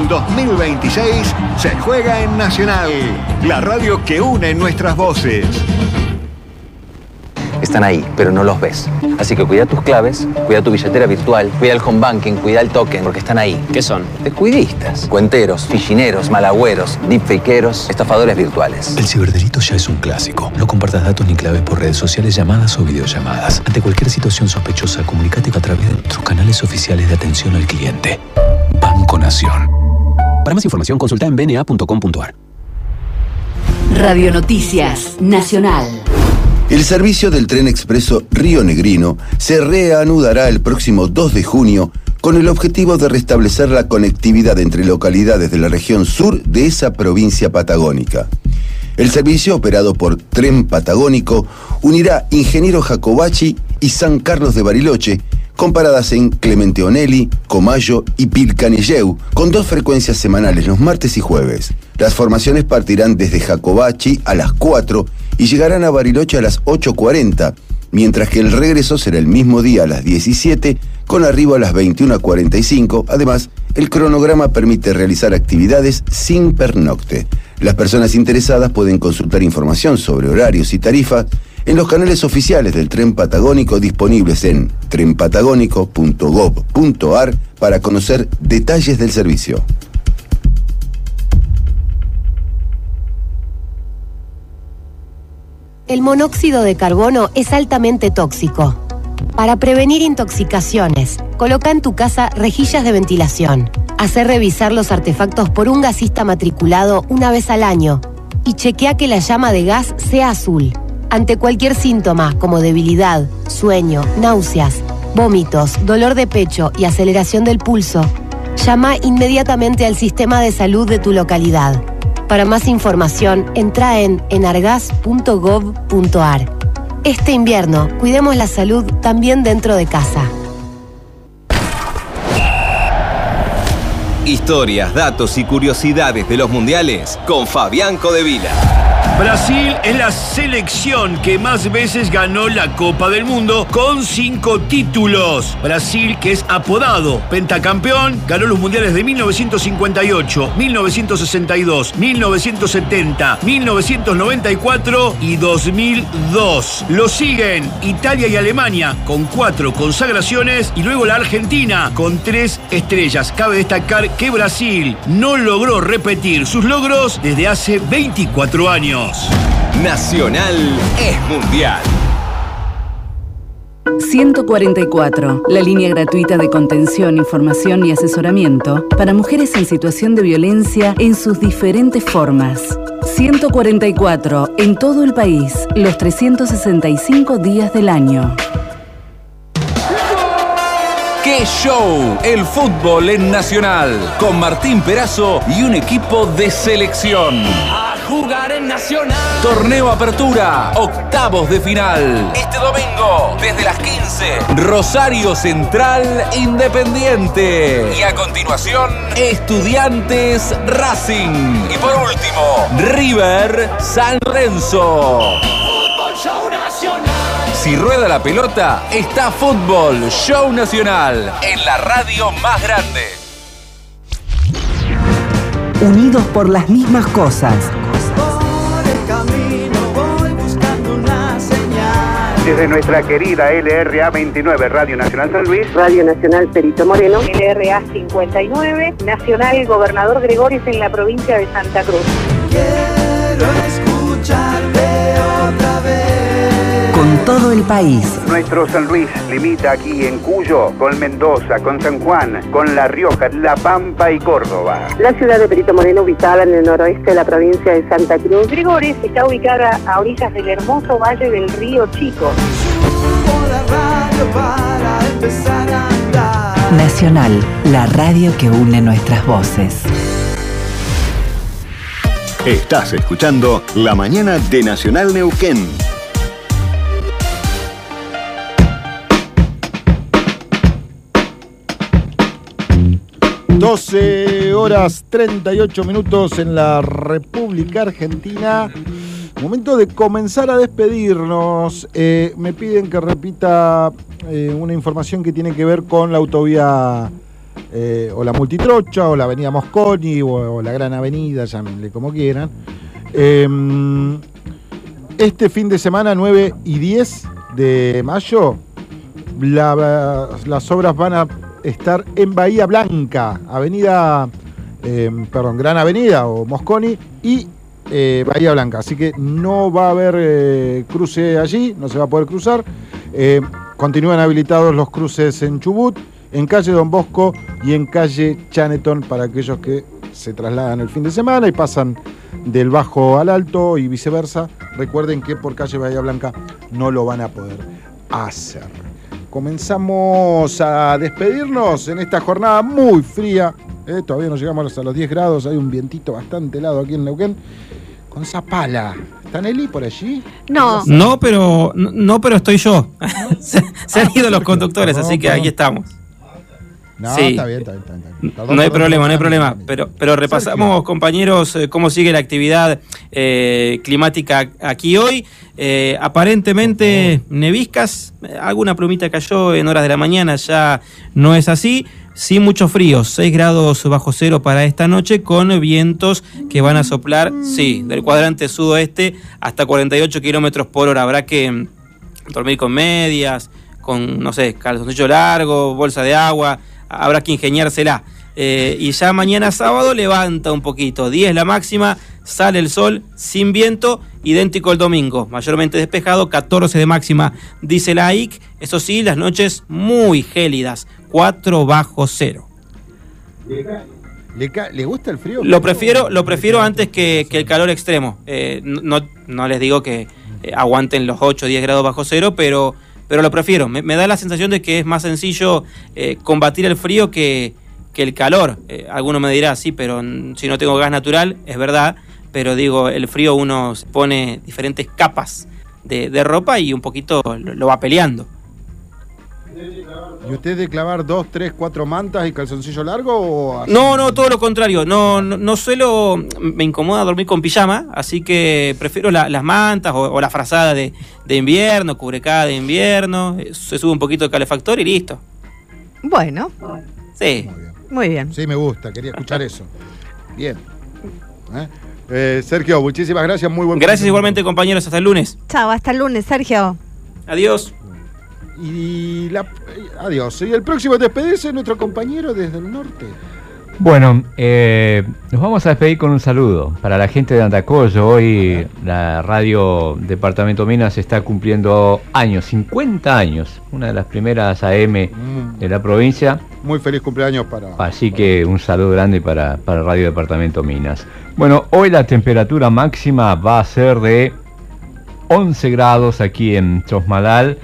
Fútbol 2026 se juega en Nacional, la radio que une nuestras voces. Están ahí, pero no los ves. Así que cuida tus claves, cuida tu billetera virtual, cuida el home banking, cuida el token, porque están ahí. ¿Qué son? Descuidistas, cuenteros, fichineros, malagüeros, deepfakeros, estafadores virtuales. El ciberdelito ya es un clásico. No compartas datos ni claves por redes sociales, llamadas o videollamadas. Ante cualquier situación sospechosa, comunícate a través de nuestros canales oficiales de atención al cliente. Banco Nación. Para más información, consulta en bna.com.ar. Radio Noticias Nacional. El servicio del tren expreso Río Negrino se reanudará el próximo 2 de junio con el objetivo de restablecer la conectividad entre localidades de la región sur de esa provincia patagónica. El servicio, operado por Tren Patagónico, unirá Ingeniero Jacobacci y San Carlos de Bariloche, con paradas en Clemente Onelli, Comayo y Pilcanilleu, con 2 frecuencias semanales los martes y jueves. Las formaciones partirán desde Jacobacci a las 4 y llegarán a Bariloche a las 8:40, mientras que el regreso será el mismo día a las 17, con arribo a las 21:45. Además, el cronograma permite realizar actividades sin pernocte. Las personas interesadas pueden consultar información sobre horarios y tarifas en los canales oficiales del Tren Patagónico disponibles en trenpatagónico.gov.ar para conocer detalles del servicio. El monóxido de carbono es altamente tóxico. Para prevenir intoxicaciones, coloca en tu casa rejillas de ventilación. Hacé revisar los artefactos por un gasista matriculado una vez al año y chequea que la llama de gas sea azul. Ante cualquier síntoma como debilidad, sueño, náuseas, vómitos, dolor de pecho y aceleración del pulso, llama inmediatamente al sistema de salud de tu localidad. Para más información, entra en enargas.gov.ar. Este invierno, cuidemos la salud también dentro de casa. Historias, datos y curiosidades de los mundiales con Fabián Codevila. Brasil es la selección que más veces ganó la Copa del Mundo con 5 títulos. Brasil, que es apodado pentacampeón, ganó los mundiales de 1958, 1962, 1970, 1994 y 2002. Lo siguen Italia y Alemania con 4 consagraciones y luego la Argentina con 3 estrellas. Cabe destacar que Brasil no logró repetir sus logros desde hace 24 años. Nacional es mundial. 144, la línea gratuita de contención, información y asesoramiento para mujeres en situación de violencia en sus diferentes formas. 144, en todo el país, los 365 días del año. ¡Qué show! El fútbol en Nacional, con Martín Perazo y un equipo de selección. Jugar en Nacional. Torneo Apertura, octavos de final. Este domingo, desde las 15, Rosario Central Independiente. Y a continuación, Estudiantes Racing. Y por último, River San Lorenzo. Fútbol Show Nacional. Si rueda la pelota, está Fútbol Show Nacional en la radio más grande. Unidos por las mismas cosas. Desde nuestra querida LRA 29, Radio Nacional San Luis, Radio Nacional Perito Moreno, LRA 59, Nacional Gobernador Gregorios en la provincia de Santa Cruz. Quiero escucharte otra vez. Con todo el país. Nuestro San Luis limita aquí en Cuyo, con Mendoza, con San Juan, con La Rioja, La Pampa y Córdoba. La ciudad de Perito Moreno, ubicada en el noroeste de la provincia de Santa Cruz. Gregorios está ubicada a orillas del hermoso valle del Río Chico. Nacional, la radio que une nuestras voces. Estás escuchando La Mañana de Nacional Neuquén. 12 horas 38 minutos en la República Argentina. Momento de comenzar a despedirnos. Me piden que repita una información que tiene que ver con la autovía o la Multitrocha, o la Avenida Mosconi, o la Gran Avenida, llámenle como quieran. Este fin de semana, 9 y 10 de mayo, las obras van a estar en Bahía Blanca, Gran Avenida o Mosconi y Bahía Blanca. Así que no va a haber cruce allí, no se va a poder cruzar. Continúan habilitados los cruces en Chubut, en calle Don Bosco y en calle Chaneton para aquellos que se trasladan el fin de semana y pasan del bajo al alto y viceversa. Recuerden que por calle Bahía Blanca no lo van a poder hacer. Comenzamos a despedirnos en esta jornada muy fría. Todavía no llegamos a los 10 grados, hay un vientito bastante helado aquí en Neuquén. Con Zapala. ¿Está Nelly por allí? No, pero estoy yo. Se han ido los conductores, así que ahí estamos. No, sí. Está bien. No hay problema. Pero repasamos, compañeros, cómo sigue la actividad climática aquí hoy. Aparentemente neviscas, alguna plumita cayó en horas de la mañana, ya no es así. Sí, mucho frío, 6 grados bajo cero para esta noche, con vientos que van a soplar, del cuadrante sudoeste hasta 48 kilómetros por hora. Habrá que dormir con medias, con, calzoncillo largo, bolsa de agua, habrá que ingeniársela. Y ya mañana sábado levanta un poquito, 10 la máxima, sale el sol sin viento, idéntico el domingo, mayormente despejado, 14 de máxima, dice la AIC. Eso sí, las noches muy gélidas, 4 bajo cero. ¿Le gusta el frío? Lo prefiero antes que el calor extremo. No les digo que aguanten los 8 o 10 grados bajo cero, pero lo prefiero. Me da la sensación de que es más sencillo combatir el frío que el calor. Alguno me dirá, sí, pero si no tengo gas natural, es verdad, pero digo, el frío uno se pone diferentes capas de ropa y un poquito lo va peleando. ¿Y usted de clavar 2, 3, 4 mantas y calzoncillo largo o así? No, todo lo contrario. No suelo, me incomoda dormir con pijama, así que prefiero las mantas o la frazada de invierno, cubrecada de invierno, se sube un poquito de calefactor y listo. Bueno. Sí. Muy bien. Sí, me gusta, quería escuchar eso. Bien. Sergio, muchísimas gracias, muy buen. Gracias igualmente, compañeros, hasta el lunes. Chao, hasta el lunes, Sergio. Adiós. Adiós. Y el próximo a despedirse es nuestro compañero desde el norte. Bueno, nos vamos a despedir con un saludo para la gente de Andacollo. Hoy la radio Departamento Minas está cumpliendo años, 50 años, una de las primeras AM de la provincia. Muy feliz cumpleaños para... Así que un saludo grande para Radio Departamento Minas. Bueno, hoy la temperatura máxima va a ser de 11 grados aquí en Chosmalal.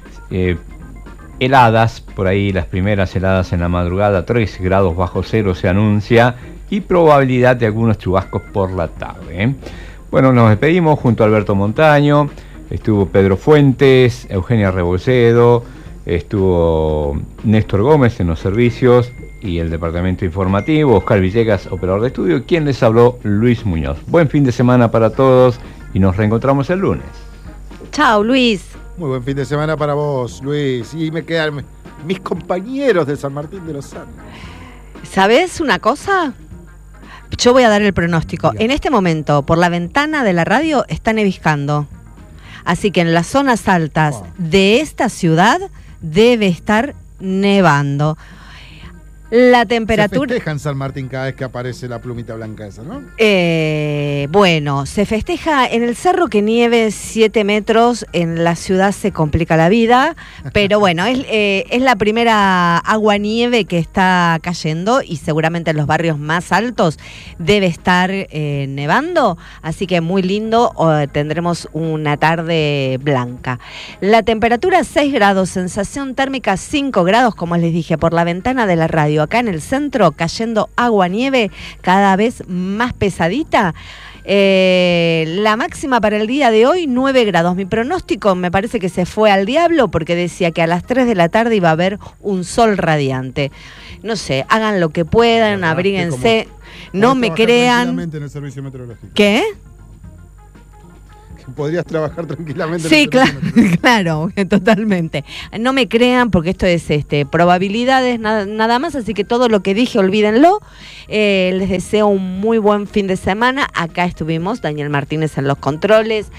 Heladas, por ahí las primeras heladas en la madrugada, 3 grados bajo cero se anuncia y probabilidad de algunos chubascos por la tarde. Bueno, nos despedimos junto a Alberto Montaño, estuvo Pedro Fuentes, Eugenia Rebolledo, estuvo Néstor Gómez en los servicios y el departamento informativo, Oscar Villegas, operador de estudio, quien les habló, Luis Muñoz. Buen fin de semana para todos y nos reencontramos el lunes. Chao, Luis. Muy buen fin de semana para vos, Luis. Y me quedan mis compañeros de San Martín de los Andes. ¿Sabés una cosa? Yo voy a dar el pronóstico. En este momento, por la ventana de la radio, está neviscando. Así que en las zonas altas de esta ciudad debe estar nevando. La temperatura... Se festeja en San Martín cada vez que aparece la plumita blanca esa, ¿no? Bueno, se festeja en el cerro que nieve 7 metros, en la ciudad se complica la vida, pero bueno, es la primera agua-nieve que está cayendo y seguramente en los barrios más altos debe estar nevando, así que muy lindo, tendremos una tarde blanca. La temperatura 6 grados, sensación térmica 5 grados, como les dije, por la ventana de la radio. Acá en el centro cayendo agua-nieve cada vez más pesadita. La máxima para el día de hoy 9 grados. Mi pronóstico me parece que se fue al diablo porque decía que a las 3 de la tarde iba a haber un sol radiante. No sé, hagan lo que puedan, abríguense, no me crean. En el servicio meteorológico. ¿Qué? podrías trabajar tranquilamente. Sí, claro, totalmente. No me crean porque esto es probabilidades nada más, así que todo lo que dije olvídenlo. Les deseo un muy buen fin de semana. Acá estuvimos, Daniel Martínez en los controles,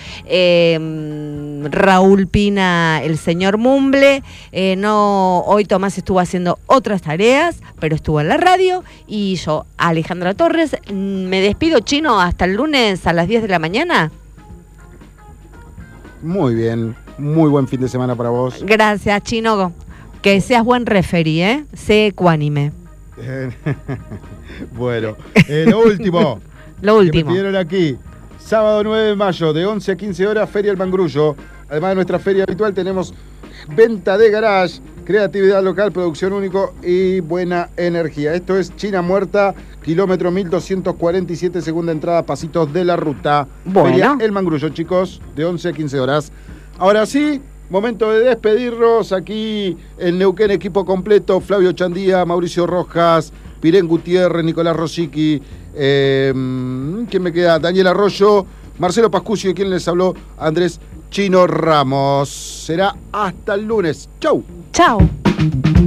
Raúl Pina, el señor Mumble. Hoy Tomás estuvo haciendo otras tareas, pero estuvo en la radio. Y yo, Alejandra Torres, me despido, Chino, hasta el lunes a las 10 de la mañana. Muy bien, muy buen fin de semana para vos. Gracias, Chino. Que seas buen referee, ¿eh? Sé ecuánime. Bueno, lo último. Lo último. Que me pidieron aquí. Sábado 9 de mayo, de 11 a 15 horas, Feria El Mangrullo. Además de nuestra feria habitual, tenemos venta de garage, creatividad local, producción único y buena energía. Esto es China Muerta, kilómetro 1247, segunda entrada, Pasitos de la Ruta. Bueno. Feria El Mangrullo, chicos, de 11 a 15 horas. Ahora sí, momento de despedirnos. Aquí en Neuquén, equipo completo: Flavio Chandía, Mauricio Rojas, Pirén Gutiérrez, Nicolás Rosicky, ¿quién me queda? Daniel Arroyo, Marcelo Pascucio, y quien les habló, Andrés Chino Ramos. Será hasta el lunes. Chau. Chau.